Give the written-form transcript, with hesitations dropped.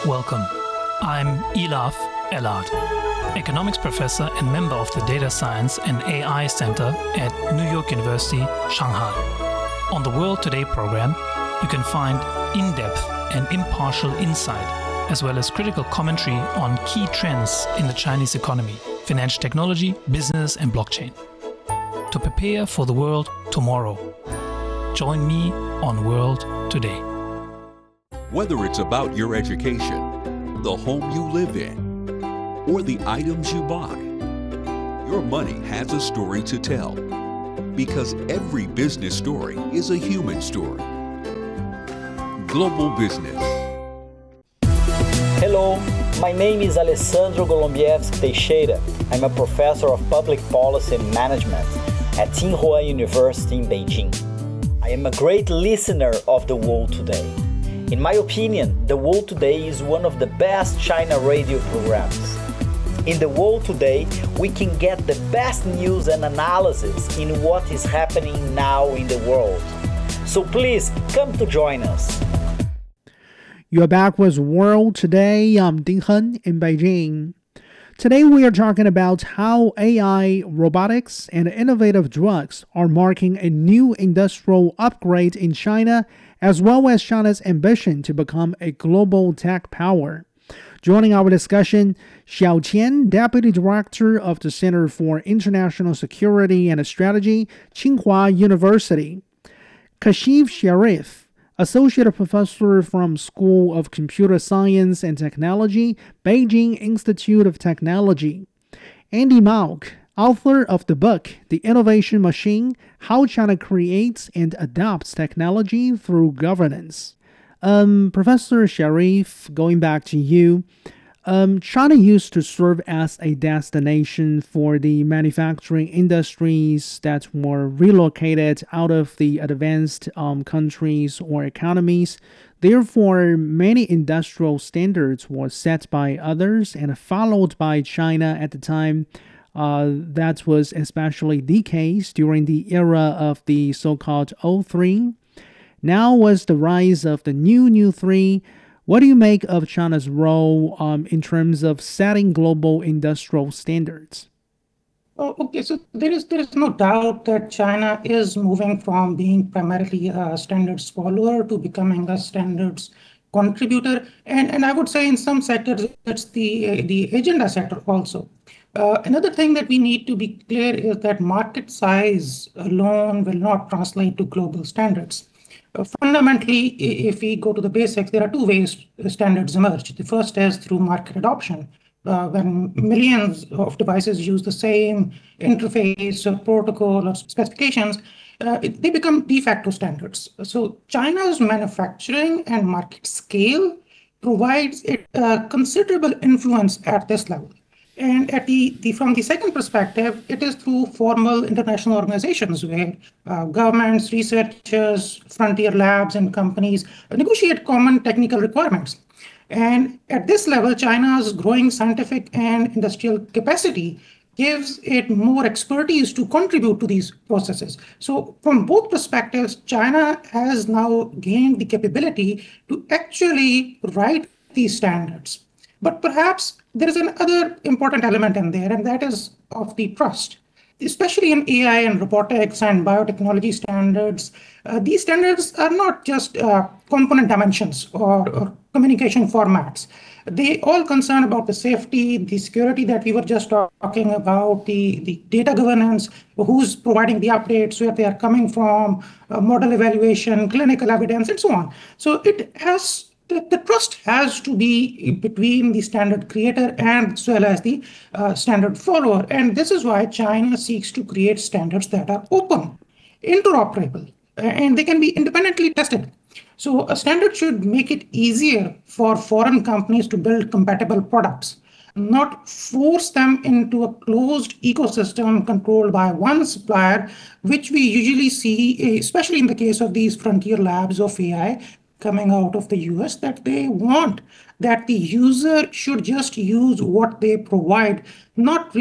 Welcome. I'm Elaf Elad, economics professor and member of the Data Science and AI Center at New York University, Shanghai. On the World Today program, you can find in-depth and impartial insight, as well as critical commentary on key trends in the Chinese economy, financial technology, business, and blockchain. To prepare for the world tomorrow, join me on World Today. Whether it's about your education, the home you live in, or the items you buy, your money has a story to tell. Because every business story is a human story. Global Business. Hello, my name is Alessandro Golombieski Teixeira. I'm a professor of public policy and management at Tsinghua University in Beijing. I am a great listener of The World Today. In my opinion, The World Today is one of the best China radio programs. In The World Today, we can get the best news and analysis in what is happening now in the world. So please come to join us. You're back with World Today. I'm Ding Hen in Beijing. Today we are talking about how AI, robotics, and innovative drugs are marking a new industrial upgrade in China, as well as China's ambition to become a global tech power. Joining our discussion, Xiao Qian, Deputy Director of the Center for International Security and Strategy, Tsinghua University. Kashif Sharif, Associate Professor from School of Computer Science and Technology, Beijing Institute of Technology. Andy Mauck, author of the book, The Innovation Machine, How China Creates and Adopts Technology Through Governance. Professor Sharif, going back to you, China used to serve as a destination for the manufacturing industries that were relocated out of the advanced countries or economies. Therefore, many industrial standards were set by others and followed by China at the time. That was especially the case during the era of the so-called O3. Now was the rise of the new three. What do you make of China's role in terms of setting global industrial standards? Okay, so there is no doubt that China is moving from being primarily a standards follower to becoming a standards contributor, and I would say in some sectors it's the agenda sector also. Another thing that we need to be clear is that market size alone will not translate to global standards. Fundamentally, if we go to the basics, there are two ways standards emerge. The first is through market adoption, when millions of devices use the same interface or protocol or specifications, they become de facto standards. So China's manufacturing and market scale provides a considerable influence at this level. And from the second perspective, it is through formal international organizations where governments, researchers, frontier labs, and companies negotiate common technical requirements. And at this level, China's growing scientific and industrial capacity gives it more expertise to contribute to these processes. So from both perspectives, China has now gained the capability to actually write these standards. But perhaps there is another important element in there, and that is of the trust. Especially in AI and robotics and biotechnology standards, these standards are not just component dimensions or communication formats. They all concern about the safety, the security that we were just talking about, the data governance, who's providing the updates, where they are coming from, model evaluation, clinical evidence, and so on. So the trust has to be between the standard creator and as well as the standard follower. And this is why China seeks to create standards that are open, interoperable, and they can be independently tested. So a standard should make it easier for foreign companies to build compatible products, not force them into a closed ecosystem controlled by one supplier, which we usually see, especially in the case of these frontier labs of AI, coming out of the US, that they want that the user should just use what they provide, not